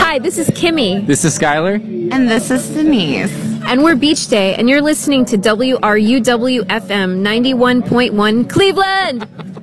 Hi, this is Kimmy. This is Skylar. And this is Denise. And we're Beach Day, and you're listening to WRUW-FM 91.1 Cleveland!